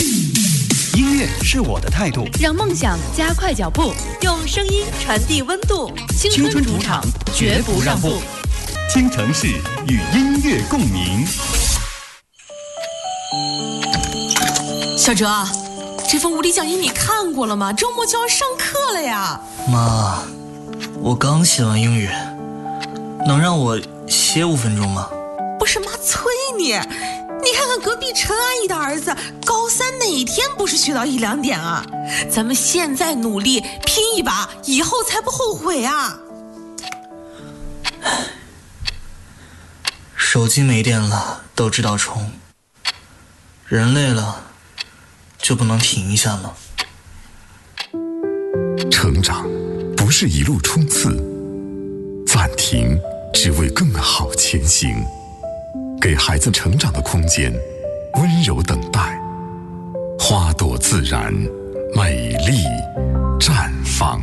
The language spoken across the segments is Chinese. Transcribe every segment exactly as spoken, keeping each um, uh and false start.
音乐是我的态度， 让梦想加快脚步，用声音传递温度。 青春主场，绝不让步。京城市与音乐共鸣。 小哲，这份物理讲义你看过了吗？周末就要上课了呀。 妈，我刚写完英语，能让我歇五分钟吗？ 不是妈催你，你看看隔壁陈阿姨的儿子，高三哪天不是学到一两点啊？咱们现在努力拼一把，以后才不后悔啊。 手机没电了都知道充，人累了就不能停一下吗？ 成长不是一路冲刺，暂停只为更好前行。给孩子成长的空间，温柔等待，花朵自然，美丽绽放。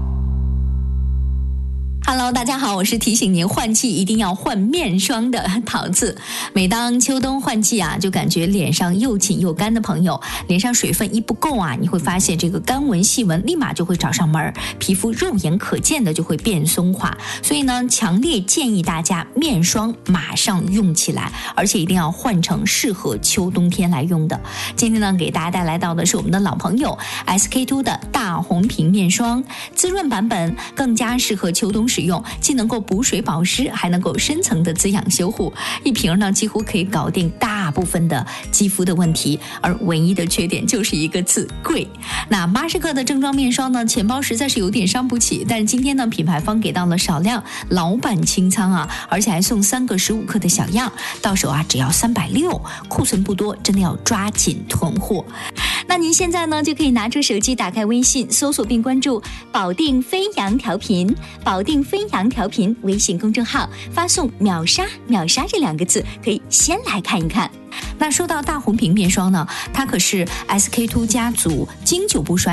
Hello， 大家好，我是提醒您换季一定要换面霜的桃子。每当秋冬换季啊，就感觉脸上又紧又干的朋友，脸上水分一不够啊，你会发现这个干纹细纹立马就会找上门，皮肤肉眼可见的就会变松垮。所以呢，强烈建议大家面霜马上用起来，而且一定要换成适合秋冬天来用的。今天呢，给大家带来到的是我们的老朋友 S K two 的大红瓶面霜，滋润版本，更加适合秋冬使用，既能够补水保湿，还能够深层的滋养修护。一瓶呢，几乎可以搞定大部分的肌肤的问题，而唯一的缺点就是一个字，贵。那八十克的正装面霜呢，钱包实在是有点伤不起，但是今天呢，品牌方给到了少量老版清仓啊，而且还送三个十五克的小样，到手啊只要三百六，库存不多，真的要抓紧囤货。那您现在呢，就可以拿出手机，打开微信，搜索并关注保定飞扬调频，保定飞扬调频微信公众号，发送秒杀秒杀这两个字，可以先来看一看。那说到大红瓶面霜呢，它可是 S K two 家族经久不衰